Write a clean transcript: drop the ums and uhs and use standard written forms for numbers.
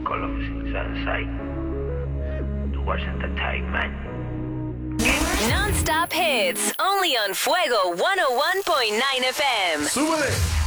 Call of Sunshine. Towards entertainment. Non-stop hits, only on Fuego 101.9 FM. ¡Súbele!